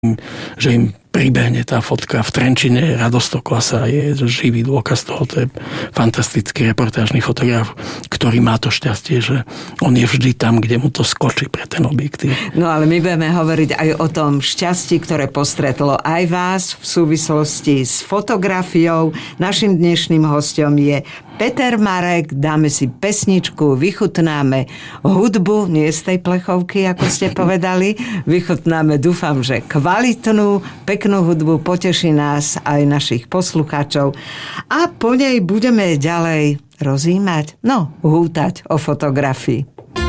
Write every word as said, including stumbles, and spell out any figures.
že im pribehne tá fotka. V Trenčine Radostok Klasa je živý dôkaz toho. To je fantastický reportážny fotograf, ktorý má to šťastie, že on je vždy tam, kde mu to skočí pre ten objektív. No ale my budeme hovoriť aj o tom šťastí, ktoré postretlo aj vás v súvislosti s fotografiou. Našim dnešným hostom je Peter Marek. Dáme si pesničku, vychutnáme hudbu, nie z tej plechovky, ako ste povedali. Vychutnáme, dúfam, že kvalitnú, peknú hudbu, poteší nás aj našich poslucháčov a po nej budeme ďalej rozímať, no, hútať o fotografii.